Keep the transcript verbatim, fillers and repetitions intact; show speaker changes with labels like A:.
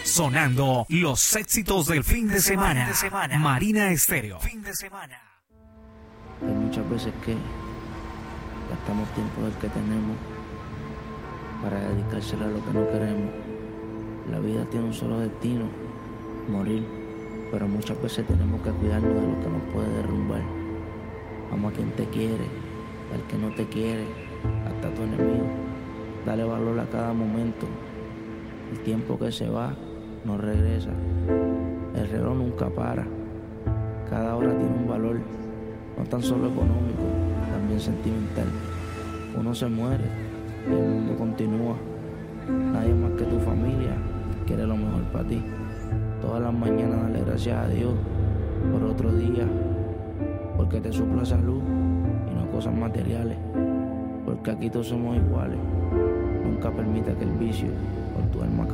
A: sonando los éxitos del fin de semana. Fin de semana. Marina Estéreo. Fin de semana.
B: Hay muchas veces que gastamos tiempo del que tenemos para dedicárselo a lo que no queremos. La vida tiene un solo destino, morir, pero muchas veces tenemos que cuidarnos de lo que nos puede derrumbar. Ama a quien te quiere, al que no te quiere, hasta tu enemigo. Dale valor a cada momento. El tiempo que se va no regresa. El reloj nunca para. Cada hora tiene un valor, no tan solo económico, también sentimental. Uno se muere y el mundo continúa. Nadie más que tu familia quiere lo mejor para ti. Todas las mañanas dale gracias a Dios por otro día, porque te supla salud y no cosas materiales, porque aquí todos somos iguales. Nunca permita que el vicio por tu alma